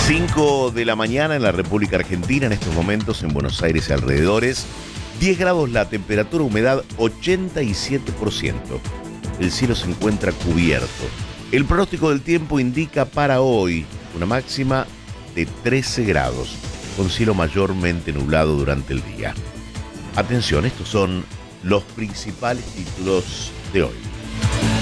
5 de la mañana en la República Argentina, en estos momentos en Buenos Aires y alrededores. 10 grados la temperatura, humedad 87%. El cielo se encuentra cubierto. El pronóstico del tiempo indica para hoy una máxima de 13 grados, con cielo mayormente nublado durante el día. Atención, estos son los principales títulos de hoy.